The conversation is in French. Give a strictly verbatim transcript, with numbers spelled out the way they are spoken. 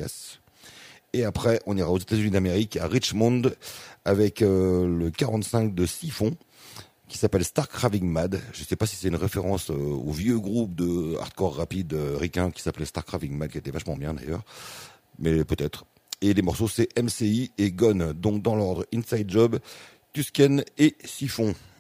Vegas. Et après, on ira aux États-Unis d'Amérique, à Richmond, avec euh, le quarante-cinq de Siphon, qui s'appelle Stark Raving Mad. Je ne sais pas si c'est une référence euh, au vieux groupe de hardcore rapide euh, ricain qui s'appelait Stark Raving Mad, qui était vachement bien d'ailleurs, mais peut-être. Et les morceaux, c'est M C I et Gone, donc dans l'ordre Inside Job, Tusken et Siphon.